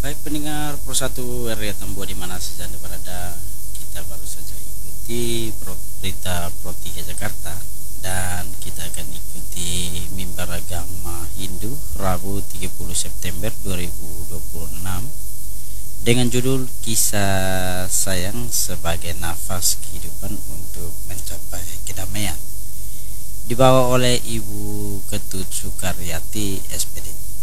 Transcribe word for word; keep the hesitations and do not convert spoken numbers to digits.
Baik pendengar Persatu R Y Tambua di mana saja Anda berada, kita baru saja ikuti pro- berita Pro tiga Jakarta dan kita akan ikuti mimbar agama Hindu Rabu tiga puluh September dua ribu dua puluh enam dengan judul Kisah Sayang sebagai Nafas Kehidupan untuk Mencapai Kedamaian, dibawa oleh Ibu Ketut Sukaryati S P D.